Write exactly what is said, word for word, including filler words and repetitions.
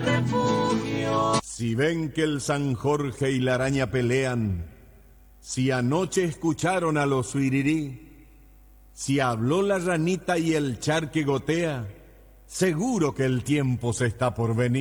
refugio. Si ven que el San Jorge y la araña pelean, si anoche escucharon a los suirirí, si habló la ranita y el charque gotea, seguro que el tiempo se está por venir.